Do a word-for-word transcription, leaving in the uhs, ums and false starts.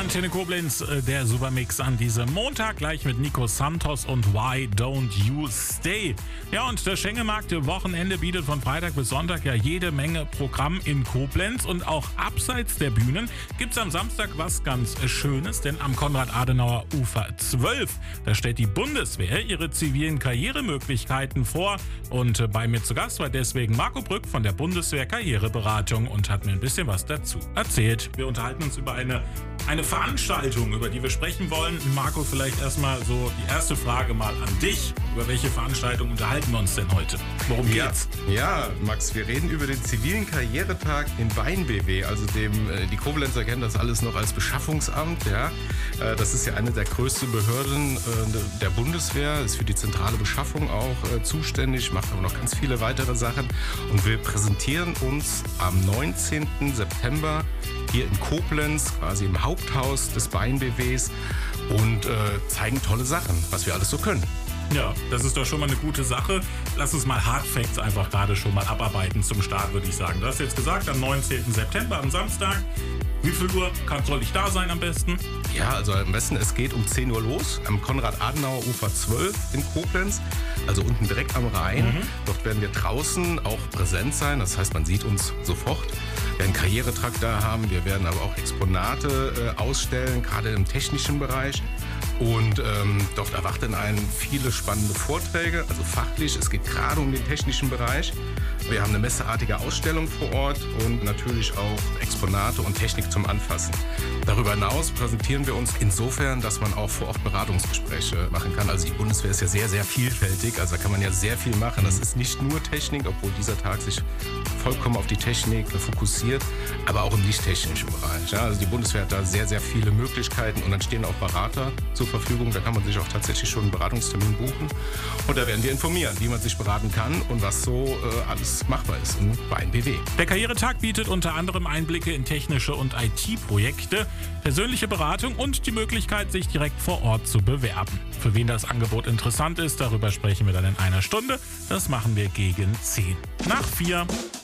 Antenne Koblenz, äh, der Supermix an diesem Montag, gleich mit Nico Santos und Why Don't You Stay. Ja, und der Schengemarkt Wochenende bietet von Freitag bis Sonntag ja jede Menge Programm in Koblenz, und auch abseits der Bühnen gibt es am Samstag was ganz Schönes, denn am Konrad-Adenauer-Ufer zwölf, da stellt die Bundeswehr ihre zivilen Karrieremöglichkeiten vor, und äh, bei mir zu Gast war deswegen Marco Brück von der Bundeswehr Karriereberatung und hat mir ein bisschen was dazu erzählt. Wir unterhalten uns über eine Eine Veranstaltung, über die wir sprechen wollen. Marco, vielleicht erstmal so die erste Frage mal an dich. Über welche Veranstaltung unterhalten wir uns denn heute? Worum geht's? Ja, ja, Max, wir reden über den zivilen Karrieretag in Wein-B W, also dem, die Koblenzer kennen das alles noch als Beschaffungsamt. Ja. Das ist ja eine der größten Behörden der Bundeswehr, ist für die zentrale Beschaffung auch zuständig, macht aber noch ganz viele weitere Sachen. Und wir präsentieren uns am neunzehnten September hier in Koblenz, quasi im Haupthaus des Wein-B Ws, und äh, zeigen tolle Sachen, was wir alles so können. Ja, das ist doch schon mal eine gute Sache. Lass uns mal Hard Facts einfach gerade schon mal abarbeiten zum Start, würde ich sagen. Du hast jetzt gesagt, am neunzehnten September, am Samstag. Wie viel Uhr kann, soll ich da sein am besten? Ja, also am besten, es geht um zehn Uhr los, am Konrad-Adenauer-Ufer zwölf in Koblenz, also unten direkt am Rhein. Mhm. Dort werden wir draußen auch präsent sein, das heißt, man sieht uns sofort. Wir werden einen Karrieretrakt da haben, wir werden aber auch Exponate äh, ausstellen, gerade im technischen Bereich. Und ähm, dort erwarten einen viele spannende Vorträge, also fachlich. Es geht gerade um den technischen Bereich. Wir haben eine messeartige Ausstellung vor Ort und natürlich auch Exponate und Technik zum Anfassen. Darüber hinaus präsentieren wir uns insofern, dass man auch vor Ort Beratungsgespräche machen kann. Also die Bundeswehr ist ja sehr, sehr vielfältig. Also da kann man ja sehr viel machen. Das ist nicht nur Technik, obwohl dieser Tag sich vollkommen auf die Technik fokussiert, aber auch im nicht-technischen Bereich. Ja, also die Bundeswehr hat da sehr, sehr viele Möglichkeiten, und dann stehen auch Berater zur Verfügung. Da kann man sich auch tatsächlich schon einen Beratungstermin buchen. Und da werden wir informieren, wie man sich beraten kann und was so äh, alles machbar ist in Wein-B W. Der Karrieretag bietet unter anderem Einblicke in technische und I T-Projekte, persönliche Beratung und die Möglichkeit, sich direkt vor Ort zu bewerben. Für wen das Angebot interessant ist, darüber sprechen wir dann in einer Stunde. Das machen wir gegen zehn nach vier.